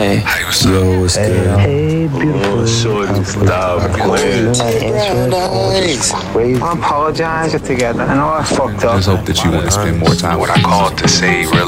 Yo, what's good? Hey, beautiful. Oh, shorty, stop playing. I apologize together. I know I fucked up. Just hope that you want to spend more time with What I called to say, really.